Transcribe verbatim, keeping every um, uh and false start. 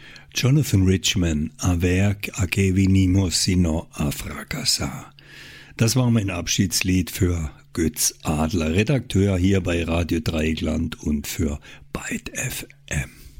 Jonathan Richman, a werk a que vinimos sino a fracasar. Das war mein Abschiedslied für Götz Adler, Redakteur hier bei Radio Dreieckland und für Byte F M.